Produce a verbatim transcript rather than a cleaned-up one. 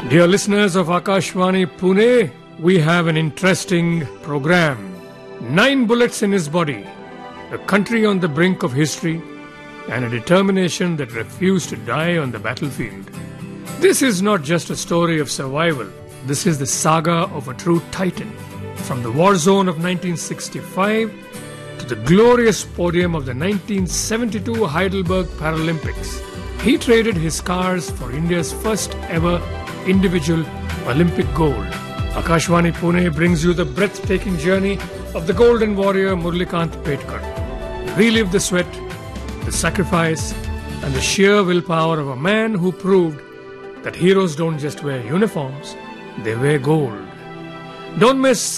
Dear listeners of Akashvani Pune, we have an interesting program. Nine bullets in his body, a country on the brink of history, and a determination that refused to die on the battlefield. This is not just a story of survival. This is the saga of a true titan. From the war zone of nineteen sixty-five to the glorious podium of the nineteen seventy-two Heidelberg Paralympics, he traded his scars for India's first ever individual Olympic gold. Akashvani Pune brings you the breathtaking journey of the golden warrior Murlikant Petkar. Relive the sweat, the sacrifice, and the sheer willpower of a man who proved that heroes don't just wear uniforms, they wear gold. Don't miss